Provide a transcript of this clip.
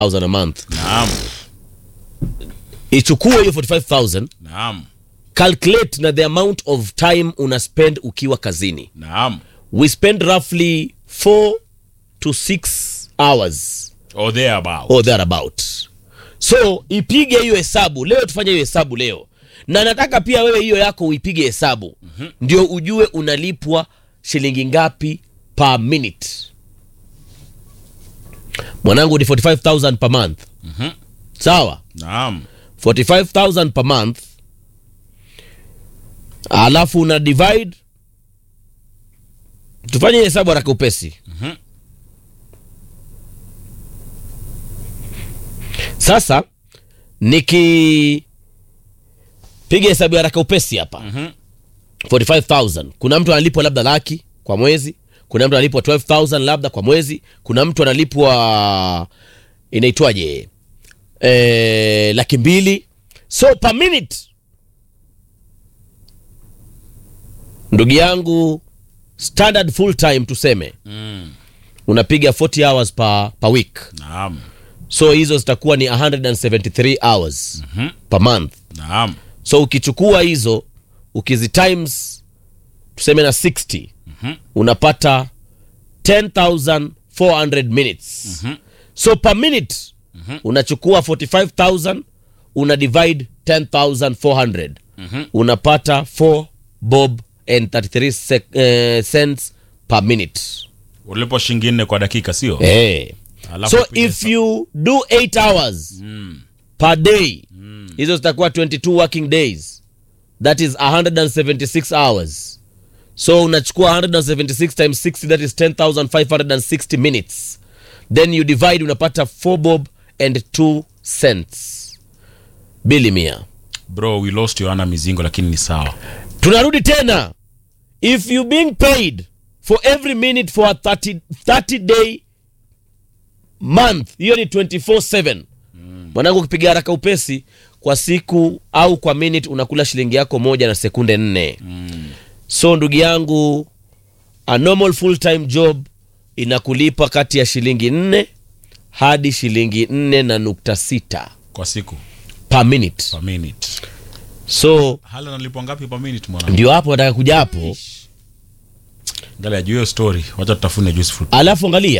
a month. Naam. Ichukue hiyo 45,000. Naam. Calculate na the amount of time una spend ukiwa kazini. Naam. We spend roughly 4 to 6 hours Or thereabout. or thereabout. So ipige hiyo hesabu leo, tufanye hiyo hesabu leo, na nataka pia wewe hiyo yako uipige hesabu ndio ujue unalipwa shilingi ngapi per minute. Mwanangu ni 45,000 per month. Sawa? Naam. 45,000 per month, alafu una divide, tufanye hesabu haraka upesi. Sasa nikipiga hesabu haraka upesi hapa, 45,000, kuna mtu analipwa labda laki kwa mwezi, kuna mtu analipwa 12,000 labda kwa mwezi, kuna mtu analipwa inaitwaje, 200,000. So per minute, ndugu yangu, standard full time tuseme, unapiga 40 hours per week. Naam. So hizo zitakuwa ni 173 hours per month. Naam. So ukichukua hizo ukizi times tuseme na 60, unapata 10,400 minutes. So per minute unachukua 45,000, una divide 10,400, unapata 4 bob and 33 cents per minute. Ulipo shilingi 4 kwa dakika, sio? So if you do 8 hours per day, hizo zitakuwa 22 working days. That is 176 hours. So unachukua 176 times 60, that is 10,560 minutes. Then you divide, unapata 4 bob and 2 cents. Bili mia. Bro, we lost your ana mizingo, lakini ni sawa. Tunarudi tena. If you being paid for every minute for a 30 day month, hiyo ni 24/7. Mwanangu, ukipiga haraka upesi, kwa siku au kwa minute unakula shilingi yako 1 na sekunde 4. So ndugu yangu, a normal full time job inakulipa kati ya shilingi 4 hadi shilingi 4.6 kwa siku per minute. per minute. So Hala nalipwa ngapi per minute mwana? ndio hapo nataka kuja hapo. Angalia juu hiyo story, wacha tutafune juice fruit. Alafu angalia